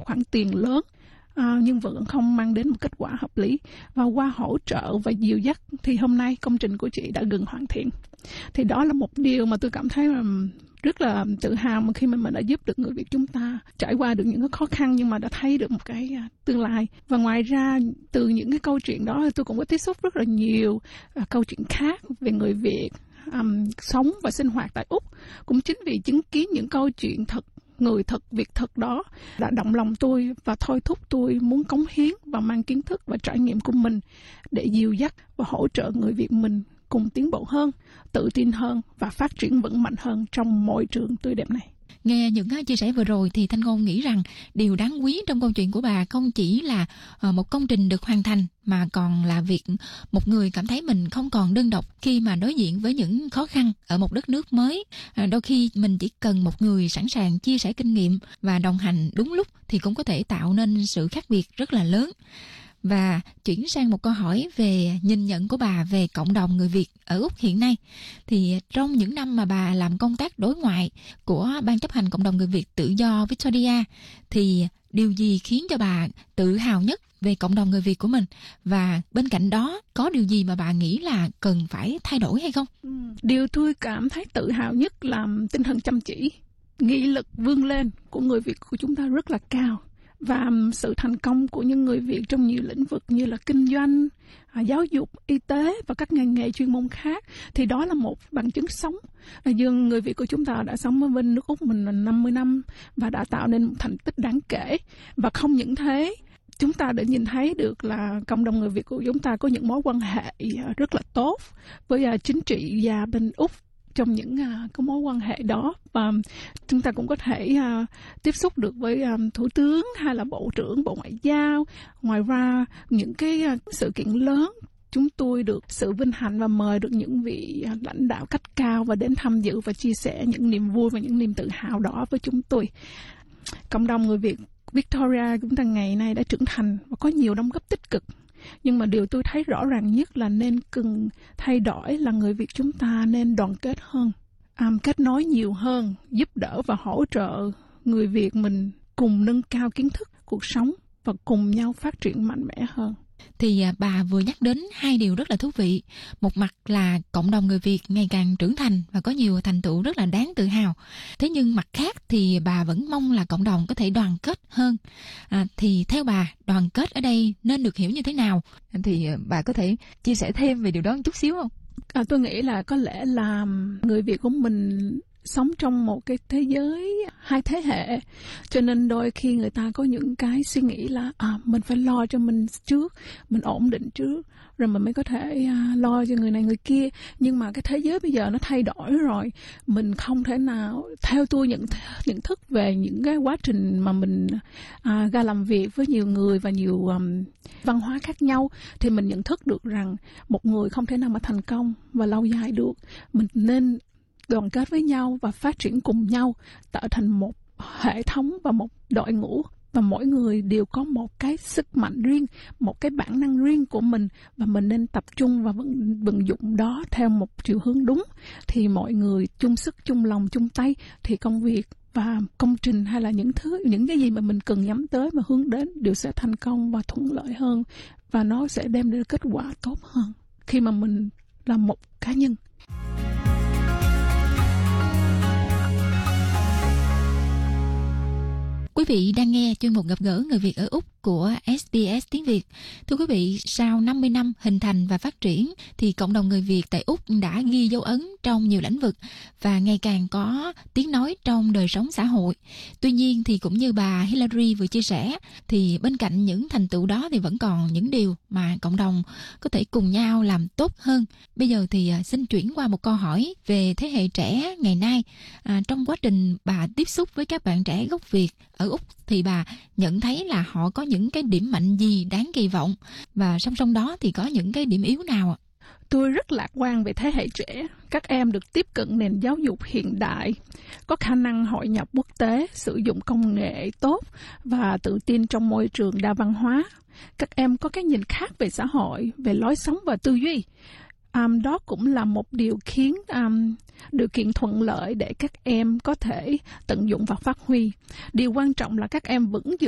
khoản tiền lớn, nhưng vẫn không mang đến một kết quả hợp lý. Và qua hỗ trợ và dìu dắt thì hôm nay công trình của chị đã gần hoàn thiện. Thì đó là một điều mà tôi cảm thấy rất là tự hào mà khi mà mình đã giúp được người Việt chúng ta trải qua được những cái khó khăn nhưng mà đã thấy được một cái tương lai. Và ngoài ra từ những cái câu chuyện đó tôi cũng có tiếp xúc rất là nhiều câu chuyện khác về người Việt sống và sinh hoạt tại Úc. Cũng chính vì chứng kiến những câu chuyện thật, người thật, việc thật đó đã động lòng tôi và thôi thúc tôi muốn cống hiến và mang kiến thức và trải nghiệm của mình để dìu dắt và hỗ trợ người Việt mình cùng tiến bộ hơn, tự tin hơn và phát triển vững mạnh hơn trong môi trường tươi đẹp này. Nghe những chia sẻ vừa rồi thì Thanh Ngôn nghĩ rằng điều đáng quý trong câu chuyện của bà không chỉ là một công trình được hoàn thành, mà còn là việc một người cảm thấy mình không còn đơn độc khi mà đối diện với những khó khăn ở một đất nước mới. Đôi khi mình chỉ cần một người sẵn sàng chia sẻ kinh nghiệm và đồng hành đúng lúc thì cũng có thể tạo nên sự khác biệt rất là lớn. Và chuyển sang một câu hỏi về nhìn nhận của bà về cộng đồng người Việt ở Úc hiện nay. Thì trong những năm mà bà làm công tác đối ngoại của Ban chấp hành Cộng đồng người Việt tự do Victoria, thì điều gì khiến cho bà tự hào nhất về cộng đồng người Việt của mình? Và bên cạnh đó, có điều gì mà bà nghĩ là cần phải thay đổi hay không? Điều tôi cảm thấy tự hào nhất là tinh thần chăm chỉ, nghị lực vươn lên của người Việt của chúng ta rất là cao. Và sự thành công của những người Việt trong nhiều lĩnh vực như là kinh doanh, giáo dục, y tế và các ngành nghề chuyên môn khác, thì đó là một bằng chứng sống. Dương người Việt của chúng ta đã sống ở bên nước Úc mình là 50 năm và đã tạo nên một thành tích đáng kể. Và không những thế, chúng ta đã nhìn thấy được là cộng đồng người Việt của chúng ta có những mối quan hệ rất là tốt với chính trị gia bên Úc. Trong những cái mối quan hệ đó, và chúng ta cũng có thể tiếp xúc được với thủ tướng hay là bộ trưởng bộ ngoại giao. Ngoài ra những cái sự kiện lớn, chúng tôi được sự vinh hạnh và mời được những vị lãnh đạo cấp cao và đến tham dự và chia sẻ những niềm vui và những niềm tự hào đó với chúng tôi. Cộng đồng người Việt Victoria chúng ta ngày nay đã trưởng thành và có nhiều đóng góp tích cực. Nhưng mà điều tôi thấy rõ ràng nhất là nên cần thay đổi là người Việt chúng ta nên đoàn kết hơn, kết nối nhiều hơn, giúp đỡ và hỗ trợ người Việt mình cùng nâng cao kiến thức cuộc sống và cùng nhau phát triển mạnh mẽ hơn. Thì bà vừa nhắc đến hai điều rất là thú vị. Một mặt là cộng đồng người Việt ngày càng trưởng thành và có nhiều thành tựu rất là đáng tự hào. Thế nhưng mặt khác thì bà vẫn mong là cộng đồng có thể đoàn kết hơn. Thì theo bà, đoàn kết ở đây nên được hiểu như thế nào? Thì bà có thể chia sẻ thêm về điều đó một chút xíu không? Tôi nghĩ là có lẽ là người Việt của mình sống trong một cái thế giới hai thế hệ, cho nên đôi khi người ta có những cái suy nghĩ là mình phải lo cho mình trước, mình ổn định trước rồi mình mới có thể lo cho người này người kia. Nhưng mà cái thế giới bây giờ nó thay đổi rồi, mình không thể nào, theo tôi nhận thức về những cái quá trình mà mình ra làm việc với nhiều người và nhiều văn hóa khác nhau, thì mình nhận thức được rằng một người không thể nào mà thành công và lâu dài được. Mình nên đoàn kết với nhau và phát triển cùng nhau, tạo thành một hệ thống và một đội ngũ, và mỗi người đều có một cái sức mạnh riêng, một cái bản năng riêng của mình, và mình nên tập trung và vận dụng đó theo một chiều hướng đúng. Thì mọi người chung sức, chung lòng, chung tay thì công việc và công trình hay là những cái gì mà mình cần nhắm tới mà hướng đến đều sẽ thành công và thuận lợi hơn, và nó sẽ đem đến kết quả tốt hơn khi mà mình là một cá nhân. Quý vị đang nghe chuyên mục gặp gỡ người Việt ở Úc của SBS tiếng Việt. Thưa quý vị, sau 50 năm hình thành và phát triển thì cộng đồng người Việt tại Úc đã ghi dấu ấn trong nhiều lĩnh vực và ngày càng có tiếng nói trong đời sống xã hội. Tuy nhiên thì cũng như bà Hillary vừa chia sẻ, thì bên cạnh những thành tựu đó thì vẫn còn những điều mà cộng đồng có thể cùng nhau làm tốt hơn. Bây giờ thì xin chuyển qua một câu hỏi về thế hệ trẻ ngày nay. Trong quá trình bà tiếp xúc với các bạn trẻ gốc Việt ở Úc thì bà nhận thấy là họ có những cái điểm mạnh gì đáng kỳ vọng, và song song đó thì có những cái điểm yếu nào ạ? Tôi rất lạc quan về thế hệ trẻ. Các em được tiếp cận nền giáo dục hiện đại, có khả năng hội nhập quốc tế, sử dụng công nghệ tốt và tự tin trong môi trường đa văn hóa. Các em có cái nhìn khác về xã hội, về lối sống và tư duy. Đó cũng là một điều khiến điều kiện thuận lợi để các em có thể tận dụng và phát huy. Điều quan trọng là các em vẫn giữ